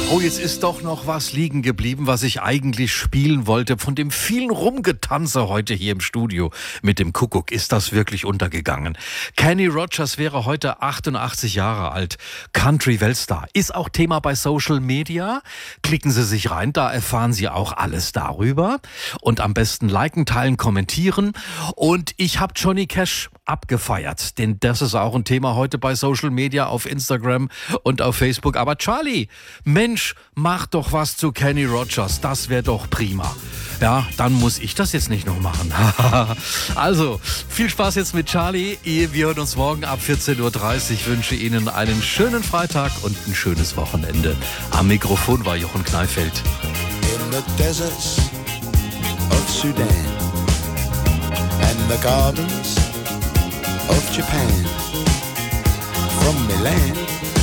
Oh, jetzt ist doch noch was liegen geblieben, was ich eigentlich spielen wollte. Von dem vielen Rumgetanze heute hier im Studio mit dem Kuckuck ist das wirklich untergegangen. Kenny Rogers wäre heute 88 Jahre alt. Country-Weltstar. Ist auch Thema bei Social Media. Klicken Sie sich rein, da erfahren Sie auch alles darüber. Und am besten liken, teilen, kommentieren. Und ich habe Johnny Cash abgefeiert, denn das ist auch ein Thema heute bei Social Media, auf Instagram und auf Facebook. Aber Charlie, Mensch, mach doch was zu Kenny Rogers, das wäre doch prima. Ja, dann muss ich das jetzt nicht noch machen. Also, viel Spaß jetzt mit Charlie. Wir hören uns morgen ab 14.30 Uhr. Ich wünsche Ihnen einen schönen Freitag und ein schönes Wochenende. Am Mikrofon war Jochen Kneifeld. In the deserts of Sudan and the gardens of Japan, from Milan